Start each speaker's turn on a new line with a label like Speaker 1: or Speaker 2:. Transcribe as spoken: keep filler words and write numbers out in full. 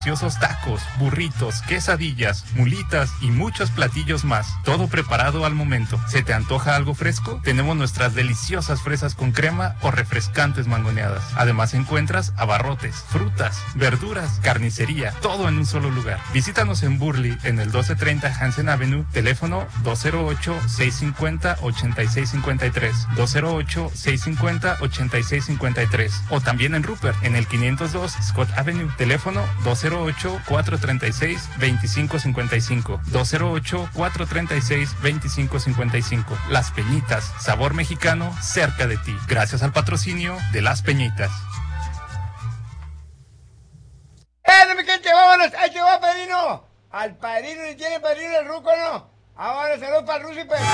Speaker 1: Deliciosos tacos, burritos, quesadillas, mulitas y muchos platillos más. Todo preparado al momento. ¿Se te antoja algo fresco? Tenemos nuestras deliciosas fresas con crema o refrescantes mangoneadas. Además encuentras abarrotes, frutas, verduras, carnicería, todo en un solo lugar. Visítanos en Burley, en el doce treinta Hansen Avenue, teléfono dos cero ocho, seis cinco cero, ocho seis cinco tres, dos cero ocho, seis cinco cero, ocho seis cinco tres, o también en Rupert, en el quinientos dos Scott Avenue, teléfono dos cero ocho, cuatro tres seis, dos cinco cinco cinco, dos cero ocho, cuatro tres seis, dos cinco cinco cinco. Las Peñitas, sabor mexicano cerca de ti, gracias al patrocinio de Las Peñitas.
Speaker 2: ¡Eh, mi gente, vámonos! ¡Ahí te va, padrino! Al padrino, ¿y tiene padrino el ruco, no? Ahora, saludos para el ruso y para...